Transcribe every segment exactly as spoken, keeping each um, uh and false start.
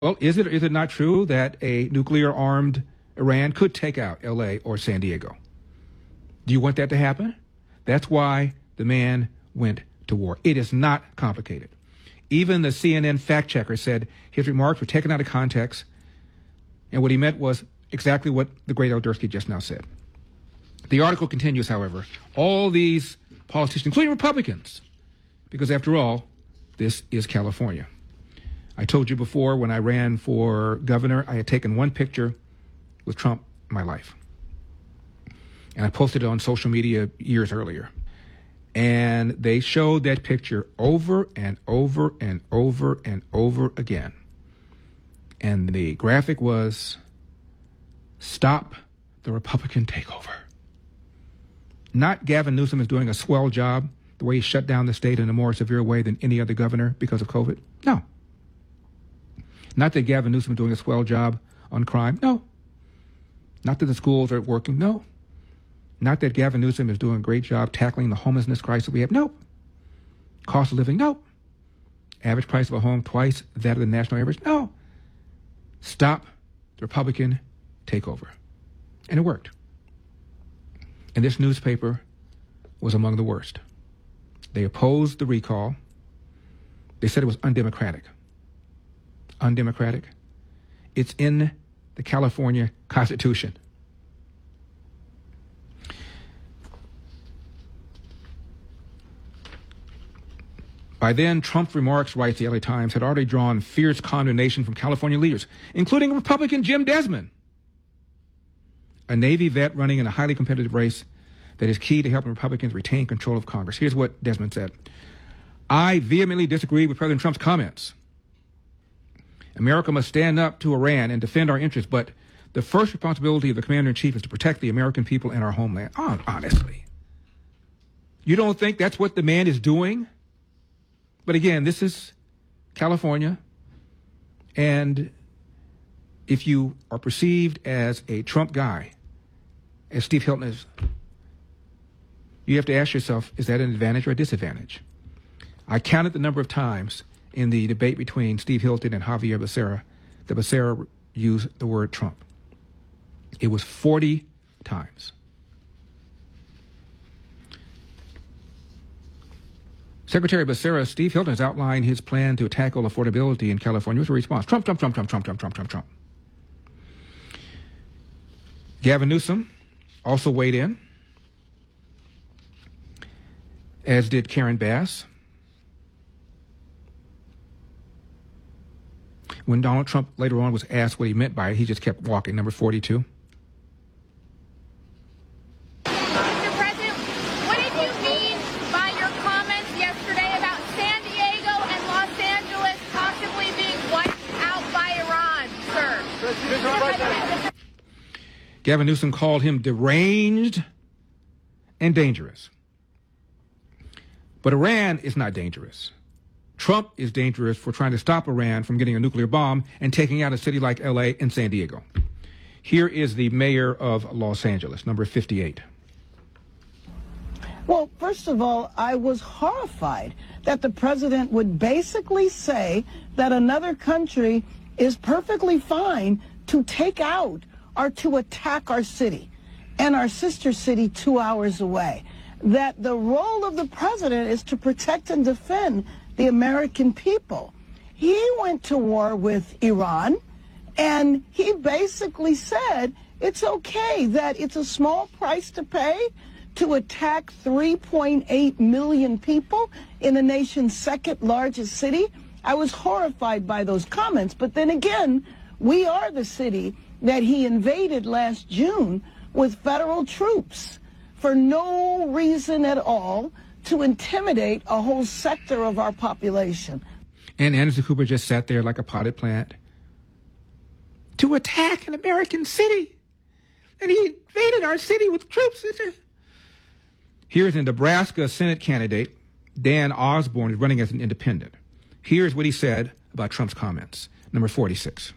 Well, is it or is it not true that a nuclear-armed Iran could take out L A or San Diego? Do you want that to happen? That's why the man went to war. It is not complicated. Even the C N N fact-checker said his remarks were taken out of context, and what he meant was exactly what the great Eldersky just now said. The article continues, however. All these politicians, including Republicans, because after all, this is California. I told you before when I ran for governor, I had taken one picture with Trump in my life. And I posted it on social media years earlier. And they showed that picture over and over and over and over again. And the graphic was, "Stop the Republican takeover." Not Gavin Newsom is doing a swell job, the way he shut down the state in a more severe way than any other governor because of COVID. No. Not that Gavin Newsom is doing a swell job on crime. No. Not that the schools are working. No. Not that Gavin Newsom is doing a great job tackling the homelessness crisis we have. No. Cost of living. No. Average price of a home twice that of the national average. No. Stop the Republican takeover. And it worked. And this newspaper was among the worst. They opposed the recall. They said it was undemocratic. Undemocratic. It's in the California Constitution. By then, Trump's remarks, writes the L A Times, had already drawn fierce condemnation from California leaders, including Republican Jim Desmond, a Navy vet running in a highly competitive race that is key to helping Republicans retain control of Congress. Here's what Desmond said. "I vehemently disagree with President Trump's comments. America must stand up to Iran and defend our interests, but the first responsibility of the commander-in-chief is to protect the American people and our homeland." Oh, honestly. You don't think that's what the man is doing? But again, this is California, and if you are perceived as a Trump guy, as Steve Hilton is, you have to ask yourself, is that an advantage or a disadvantage? I counted the number of times in the debate between Steve Hilton and Javier Becerra that Becerra used the word Trump. It was forty times. Secretary Becerra, Steve Hilton, has outlined his plan to tackle affordability in California with a response. Trump, Trump, Trump, Trump, Trump, Trump, Trump, Trump, Trump. Gavin Newsom also weighed in, as did Karen Bass. When Donald Trump later on was asked what he meant by it, he just kept walking. Number forty-two. Mister President, what did you mean by your comments yesterday about San Diego and Los Angeles possibly being wiped out by Iran, sir? Mister President. Gavin Newsom called him deranged and dangerous. But Iran is not dangerous. Trump is dangerous for trying to stop Iran from getting a nuclear bomb and taking out a city like L A and San Diego. Here is the mayor of Los Angeles, number fifty-eight. Well, first of all, I was horrified that the president would basically say that another country is perfectly fine to take out or to attack our city and our sister city two hours away. That the role of the president is to protect and defend the American people. He went to war with Iran, and he basically said it's okay, that it's a small price to pay to attack three point eight million people in the nation's second largest city. I was horrified by those comments. But then again, we are the city that he invaded last June with federal troops for no reason at all, to intimidate a whole sector of our population. And Anderson Cooper just sat there like a potted plant to attack an American city. And he invaded our city with troops. Here's a Nebraska Senate candidate, Dan Osborne, is running as an independent. Here's what he said about Trump's comments. Number forty-six.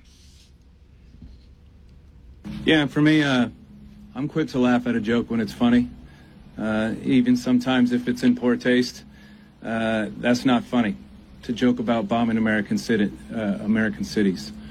Yeah, for me, uh, I'm quick to laugh at a joke when it's funny. Uh, even sometimes if it's in poor taste, uh, that's not funny. To joke about bombing American, city, uh, American cities.